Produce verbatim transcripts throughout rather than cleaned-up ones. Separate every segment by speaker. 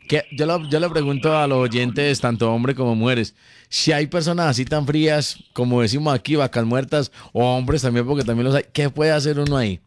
Speaker 1: que yo, lo- yo le pregunto a los oyentes, tanto hombres como mujeres, si hay personas así tan frías, como decimos aquí, vacas muertas, o hombres también, porque también los hay, ¿qué puede hacer uno ahí?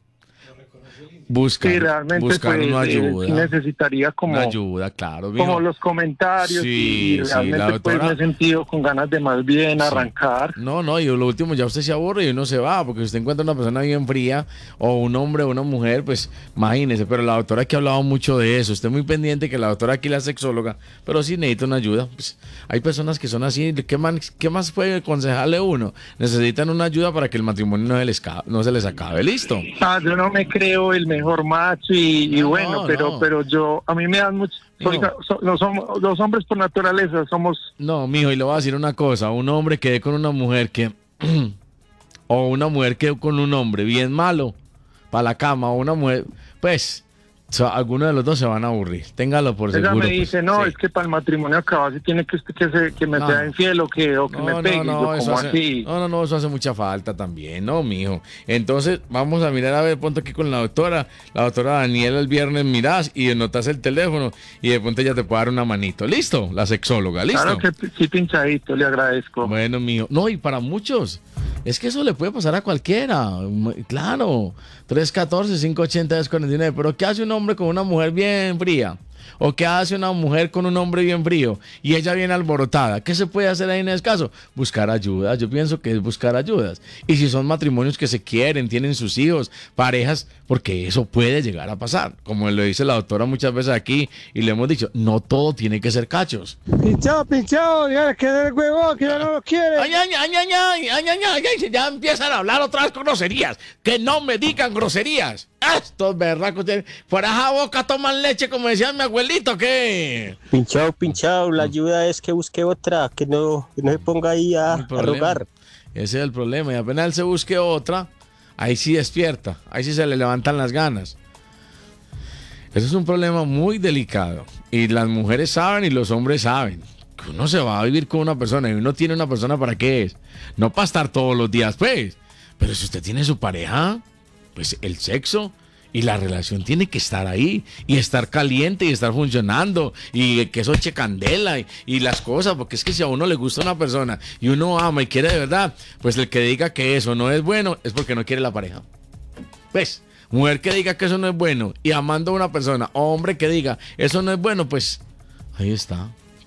Speaker 2: Sí,
Speaker 1: Buscar,
Speaker 2: realmente
Speaker 1: buscar
Speaker 2: pues
Speaker 1: una
Speaker 2: eh, sí
Speaker 1: ayuda,
Speaker 2: necesitaría
Speaker 1: una
Speaker 2: como,
Speaker 1: ayuda, claro,
Speaker 2: como
Speaker 1: mijo.
Speaker 2: los comentarios y, y
Speaker 1: Sí, sí, la
Speaker 2: realmente pues me he
Speaker 1: doctora.
Speaker 2: sentido con ganas de más bien
Speaker 1: Sí.
Speaker 2: arrancar.
Speaker 1: No, no, y lo último, ya usted se aburre y uno se va, porque si usted encuentra una persona bien fría, o un hombre o una mujer, pues imagínese, pero la doctora aquí ha hablado mucho de eso, usted muy pendiente que la doctora aquí la sexóloga, pero sí necesita una ayuda, pues hay personas que son así, ¿qué más, qué más puede aconsejarle uno? Necesitan una ayuda para que el matrimonio no se les, ca- no se les acabe, listo.
Speaker 2: Ah, yo no me creo el mejor macho y, y
Speaker 1: No,
Speaker 2: bueno,
Speaker 1: no,
Speaker 2: pero
Speaker 1: no,
Speaker 2: pero yo, a mí me dan mucho, soy,
Speaker 1: mijo,
Speaker 2: so- los, hom- los hombres por naturaleza somos,
Speaker 1: no, mijo, y le voy a decir una cosa, un hombre que dé con una mujer que, o una mujer que dé con un hombre bien malo, para la cama o una mujer, pues so- alguno de los dos se van a aburrir. Téngalo por
Speaker 2: ella me
Speaker 1: seguro, pues.
Speaker 2: dice, no,
Speaker 1: Sí.
Speaker 2: es que para el matrimonio acabarse tiene que, que, se, que me
Speaker 1: No,
Speaker 2: sea infiel o que, o que me
Speaker 1: no, no,
Speaker 2: pegue, y yo
Speaker 1: no, eso
Speaker 2: como
Speaker 1: hace,
Speaker 2: así.
Speaker 1: no, no, no, eso hace mucha falta también, no, mijo. Entonces, vamos a mirar a ver, ponte aquí con la doctora, la doctora Daniela el viernes mirás y notas el teléfono y de pronto ella te puede dar una manito. ¿Listo? La sexóloga,
Speaker 2: Claro
Speaker 1: ¿listo?
Speaker 2: que sí, pinchadito, le agradezco.
Speaker 1: Bueno, mijo. No, y para muchos. Es que eso le puede pasar a cualquiera. Mu- Claro. tres uno cuatro, cinco ocho cero, cuatro nueve. Pero ¿qué hace un hombre con una mujer bien fría? ¿O qué hace una mujer con un hombre bien frío? Y ella bien alborotada. ¿Qué se puede hacer ahí en ese caso? Buscar ayuda. Yo pienso que es buscar ayudas. Y si son matrimonios que se quieren, tienen sus hijos, parejas, porque eso puede llegar a pasar. Como lo dice la doctora muchas veces aquí y le hemos dicho, no todo tiene que ser cachos.
Speaker 3: Pinchado, pinchado, ya que del huevo, que ya no lo quiere.
Speaker 1: Ay, ay, ay, ay, ay, ay, ay, ay, ay, ya empiezan a hablar otra vez con groserías. Que no me digan groserías. Estos berracos tienen. Por esa boca toman leche, como decía mi abuelito, ¿qué?
Speaker 4: Pinchado, pinchado, la ayuda es que busque otra, que no, que no se ponga ahí a,
Speaker 1: El
Speaker 4: a
Speaker 1: problema.
Speaker 4: rogar.
Speaker 1: Ese es el problema. Y apenas él se busque otra, ahí sí despierta. Ahí sí se le levantan las ganas. Eso es un problema muy delicado. Y las mujeres saben y los hombres saben. Que uno se va a vivir con una persona y uno tiene una persona para qué es. No para estar todos los días, pues. Pero si usted tiene su pareja, pues el sexo y la relación tiene que estar ahí y estar caliente y estar funcionando y que eso eche candela y, y las cosas, porque es que si a uno le gusta una persona y uno ama y quiere de verdad, pues el que diga que eso no es bueno es porque no quiere la pareja. Pues, mujer que diga que eso no es bueno y amando a una persona, o hombre que diga eso no es bueno, pues ahí está.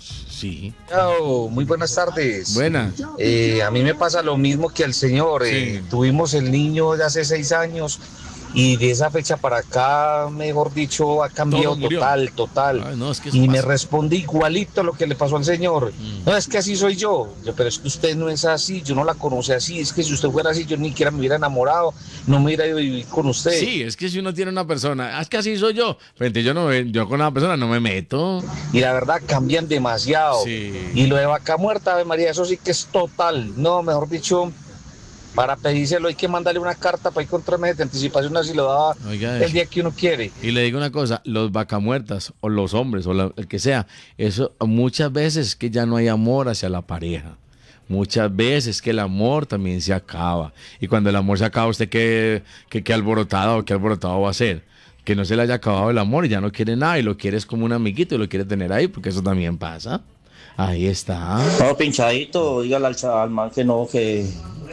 Speaker 1: Sí.
Speaker 5: Chao, muy buenas tardes.
Speaker 1: Buena.
Speaker 5: Eh, a mí me pasa lo mismo que al señor. eh,
Speaker 1: Sí.
Speaker 5: Tuvimos el niño de hace seis años y de esa fecha para acá, mejor dicho, ha cambiado
Speaker 1: Todo murió.
Speaker 5: total, total.
Speaker 1: Ay, no, es que eso
Speaker 5: Y me
Speaker 1: pasa.
Speaker 5: responde igualito a lo que le pasó al señor.
Speaker 1: Mm.
Speaker 5: No, es que así soy yo. Yo, pero es que usted no es así, yo no la conoce así. Es que si usted fuera así, yo ni siquiera me hubiera enamorado, no me hubiera ido a vivir con usted.
Speaker 1: Sí, es que si uno tiene una persona, "Ah, es que así soy yo, frente yo no me- yo con una persona no me meto.
Speaker 5: Y la verdad cambian demasiado.
Speaker 1: Sí.
Speaker 5: Y lo de vaca muerta, Ave María, eso sí que es total. No, mejor dicho, para pedírselo hay que mandarle una carta para ir con tres meses de anticipación, así lo daba
Speaker 1: Oiga
Speaker 5: el
Speaker 1: eso.
Speaker 5: día que uno quiere.
Speaker 1: Y le digo una cosa, los vacamuertas o los hombres o la- el que sea, eso muchas veces es que ya no hay amor hacia la pareja. Muchas veces que el amor también se acaba. Y cuando el amor se acaba, usted qué, qué, qué alborotado o qué alborotado va a ser. Que no se le haya acabado el amor y ya no quiere nada y lo quieres como un amiguito y lo quiere tener ahí, porque eso también pasa. Ahí está.
Speaker 4: No, pinchadito, dígale al, al man que no, que,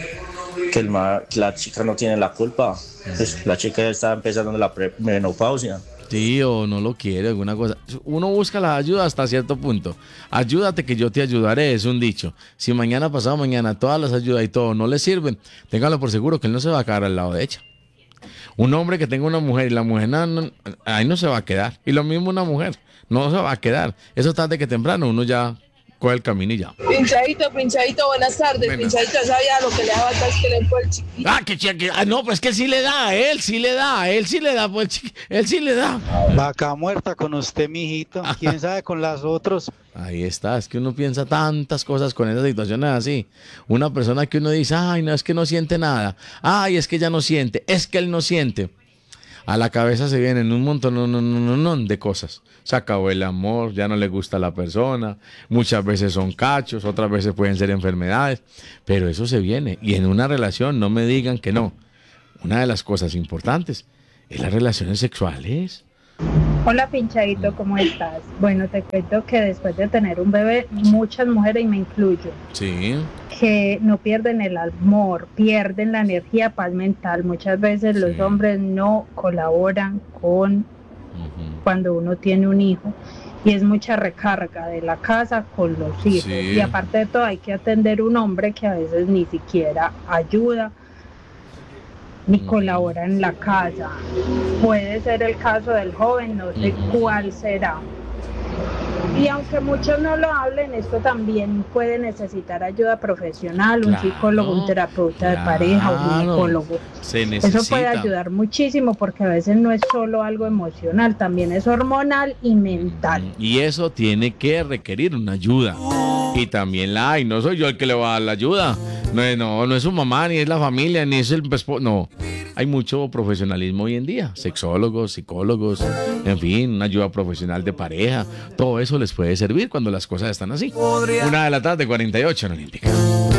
Speaker 4: que, el man- que la chica no tiene la culpa. Pues, la chica ya está empezando la pre- menopausia.
Speaker 1: Sí, o no lo quiere, alguna cosa. Uno busca la ayuda hasta cierto punto. Ayúdate que yo te ayudaré, es un dicho. Si mañana, pasado mañana, todas las ayudas y todo no le sirven, téngalo por seguro que él no se va a quedar al lado de ella. Un hombre que tenga una mujer y la mujer no, no, ahí no se va a quedar. Y lo mismo una mujer, no se va a quedar. Eso tarde que temprano, uno ya coge el camino y ya.
Speaker 6: Pinchadito, pinchadito, buenas tardes.
Speaker 1: Buenas.
Speaker 6: Pinchadito, ya sabía lo que le daba es que le fue el chiquito.
Speaker 1: Ah, que, que- que- ah, no, pues que él sí le da, a él sí le da, a él sí le da, pues chiqui- él sí le da.
Speaker 3: Vaca muerta con usted, mijito. ¿Quién sabe con las otros?
Speaker 1: Ahí está, es que uno piensa tantas cosas con esas situaciones así. Una persona que uno dice, ay, no, es que no siente nada. Ay, es que ella no siente, es que él no siente. A la cabeza se vienen un montón no, no, no, no, no, de cosas. Se acabó el amor, ya no le gusta la persona. Muchas veces son cachos, otras veces pueden ser enfermedades. Pero eso se viene. Y en una relación no me digan que no. Una de las cosas importantes es las relaciones sexuales.
Speaker 7: Hola Pinchadito, ¿cómo estás? Bueno, te cuento que después de tener un bebé, muchas mujeres, y me incluyo,
Speaker 1: Sí.
Speaker 7: que no pierden el amor, pierden la energía, paz mental. Muchas veces los
Speaker 1: Sí.
Speaker 7: hombres no colaboran con
Speaker 1: Ujú.
Speaker 7: cuando uno tiene un hijo y es mucha recarga de la casa con los hijos.
Speaker 1: Sí.
Speaker 7: Y aparte de todo hay que atender un hombre que a veces ni siquiera ayuda ni
Speaker 1: Ujú.
Speaker 7: colabora en la casa. Puede ser el caso del joven, no sé
Speaker 1: Ujú.
Speaker 7: cuál será. Y aunque muchos no lo hablen, esto también puede necesitar ayuda profesional, un
Speaker 1: Claro,
Speaker 7: psicólogo, un terapeuta de
Speaker 1: claro.
Speaker 7: pareja, un ginecólogo.
Speaker 1: Se necesita.
Speaker 7: Eso puede ayudar muchísimo porque a veces no es solo algo emocional, también es hormonal y mental.
Speaker 1: Y eso tiene que requerir una ayuda. Y también la hay. No soy yo el que le va a dar la ayuda. No es, no, no es su mamá, ni es la familia, ni es el esposo. No. Hay mucho profesionalismo hoy en día. Sexólogos, psicólogos, en fin, una ayuda profesional de pareja. Todo eso les puede servir cuando las cosas están así. Una de la tarde, cuarenta y ocho en Olímpica.